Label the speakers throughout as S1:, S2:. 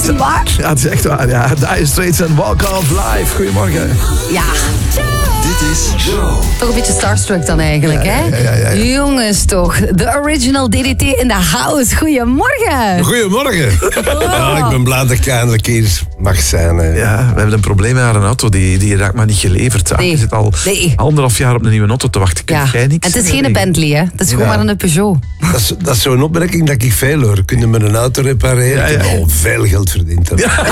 S1: niet waar?
S2: Ja, het is echt waar. Ja. Dire Straits en Walk Off Live. Goedemorgen.
S1: Ja.
S3: Dit is Joe.
S1: Toch een beetje starstruck dan eigenlijk, hè?
S2: Ja.
S1: Jongens toch, de original DDT in the house. Goedemorgen.
S3: Goedemorgen. Ja, ik ben blij dat ik eindelijk hier mag zijn.
S2: Ja, we hebben een probleem met haar auto. Die raakt maar niet geleverd.
S1: Nee.
S2: Je zit al 1,5 jaar op een nieuwe auto te wachten. Kent jij niks?
S1: En het is geen Bentley, hè? Het is gewoon maar een Peugeot.
S3: Dat is zo'n opmerking dat ik veel hoor. Kunnen we een auto repareren? Ik heb al veel geld verdiend.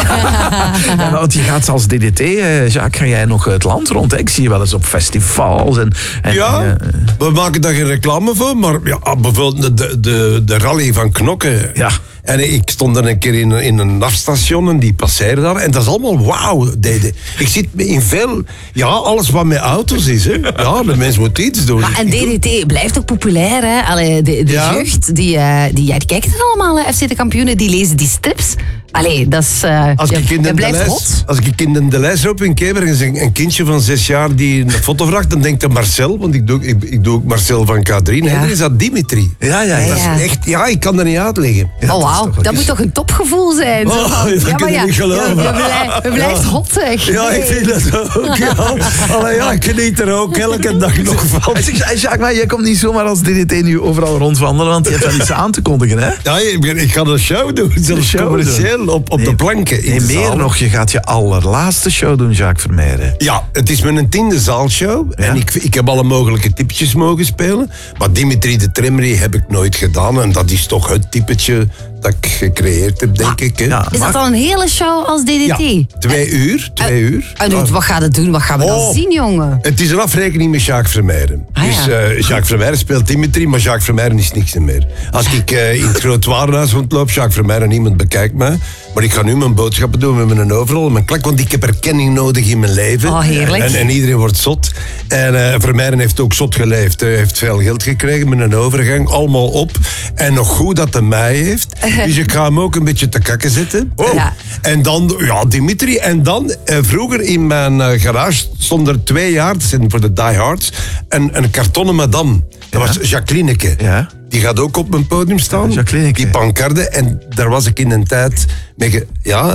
S2: Ja, want je gaat als DDT, Jacques, ga jij nog het land rond. Hè? Ik zie je wel eens op festivals.
S3: Ja, we maken daar geen reclame voor, maar ja, bijvoorbeeld de rally van Knokke.
S2: Ja.
S3: En ik stond er een keer in een afstation en die passeerde daar. En dat is allemaal wauw. Ik zit in veel... Ja, alles wat met auto's is. Hè. Ja, de mens moet iets doen.
S1: Maar en DDT blijft ook populair, hè? Allee, de jeugd, die kijkt het allemaal, hè? FC de Kampioenen, die lezen die strips. Allee, dat is... dat blijft hot.
S3: Als ik in de lijst loop in Kever en een kindje van 6 jaar die een foto vraagt, dan denkt hij Marcel, want ik doe ook Marcel van K3. Nee, dan is dat Dimitri.
S2: Ja.
S3: Dat is echt... Ja, ik kan dat niet uitleggen.
S1: Oh, wauw. Dat moet toch een topgevoel zijn? Zo van,
S3: dat kan je niet geloven.
S1: Je blijft hot, zeg.
S3: Ja, ik vind dat ook. Ja. Allee, ja, ik geniet er ook elke dag nog van.
S2: Jacques, maar jij komt niet zomaar als DDT nu overal rondwandelen, want je hebt wel iets aan te kondigen, hè?
S3: Ja, ik ga een show doen, zelfs commercieel, op de planken.
S2: Nee, meer nog, je gaat je allerlaatste show doen, Jacques Vermeijden.
S3: Ja, het is mijn 10e zaalshow.
S2: Ja?
S3: En ik heb alle mogelijke typetjes mogen spelen. Maar Dimitri de Tremmery heb ik nooit gedaan. En dat is toch het typetje dat ik gecreëerd heb, denk ik. Hè?
S2: Ja.
S1: Is dat dan een hele show als DDT?
S3: Ja, 2 uur. 2 uur.
S1: En wat gaat het doen? Wat gaan we dan zien, jongen?
S3: Het is een afrekening met Jacques Vermeijden. Dus Jacques Vermeijden speelt Dimitri, maar Jacques Vermeijden is niks meer. Als ik in het Groot Warenhuis rondloop, Jacques Vermeijden, niemand bekijkt mij. Maar ik ga nu mijn boodschappen doen met mijn overal en mijn klak, want ik heb erkenning nodig in mijn leven.
S1: Oh, heerlijk.
S3: En iedereen wordt zot. En Vermeijden heeft ook zot geleefd. Hij heeft veel geld gekregen met een overgang, allemaal op. En nog goed dat hij mij heeft. Dus ik ga hem ook een beetje te kakken zetten.
S1: Ja.
S3: En dan, Dimitri. En dan, vroeger in mijn garage stond er 2 jaar, dat zijn voor de diehards, een kartonnen madame. Dat was Jacquelineke.
S2: Ja.
S3: Die gaat ook op mijn podium staan.
S2: Jacquelineke.
S3: Die pancarde. En daar was ik in een tijd mee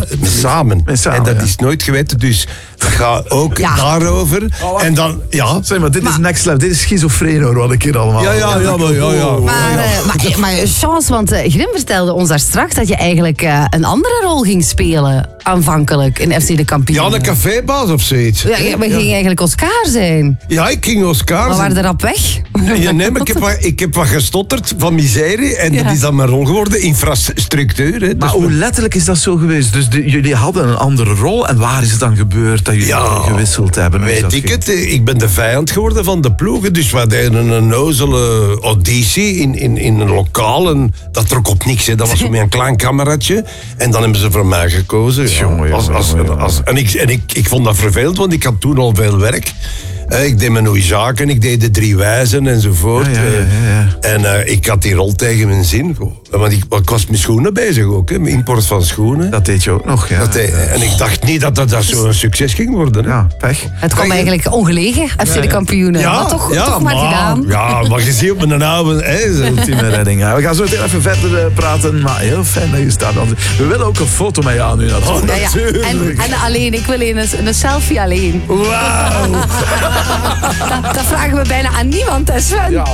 S3: samen. En dat is nooit geweten. Dus dat gaat ook daarover. En dan,
S2: Zeg maar, dit is next level. Dit is schizofreen, hoor, wat ik hier allemaal...
S1: Maar chance, want Grim vertelde ons daar straks dat je eigenlijk een andere rol ging spelen, aanvankelijk, in FC de Kampioenen.
S3: Ja, een cafébaas of zoiets.
S1: Ja, we gingen eigenlijk Oscar zijn.
S3: Ja, ik ging Oscar
S1: Maar
S3: zijn.
S1: waren er rap weg?
S3: Ja, nee, maar ik heb wat gestotterd van miserie. En dat is dan mijn rol geworden. Infrastructuur. Hè.
S2: Maar
S3: Dus
S2: hoe letterlijk is dat zo geweest? Dus jullie hadden een andere rol. En waar is het dan gebeurd dat jullie gewisseld hebben?
S3: Weet ik het. Ik ben de vijand geworden van de ploegen. Dus we deden een nozele auditie in een lokaal. En dat trok op niks. Hè. Dat was met een klein kameratje. En dan hebben ze voor mij gekozen. En ik vond dat vervelend, want ik had toen al veel werk. Ik deed mijn Oeizaken, ik deed de 3 wijzen enzovoort. En ik had die rol tegen mijn zin. Want ik was met schoenen bezig ook, hè, met import van schoenen.
S2: Dat deed je ook nog, ja.
S3: En ik dacht niet dat zo'n succes ging worden. Hè.
S2: Ja, pech.
S1: Het kwam eigenlijk ongelegen, FC de Kampioenen. Maar toch maar gedaan.
S3: Ja, maar je ziet op mijn oude...
S2: Ultieme redding. Ja. We gaan zo meteen even verder praten. Maar heel fijn dat je staat. Want we willen ook een foto met jou nu natuurlijk.
S3: Natuurlijk.
S1: En alleen, ik wil een selfie alleen.
S3: Wauw.
S1: Dat vragen we bijna aan niemand, hè Sven?